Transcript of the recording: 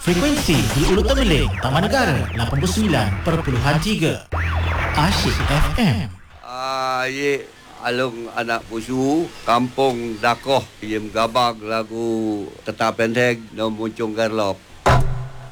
Frekuensi di Ulu Temeling, Taman Negara 89.3 Asyik FM. Ye alung anak busu kampung Dakoh, ye gabag lagu Tetap Pendek no muncung garlok.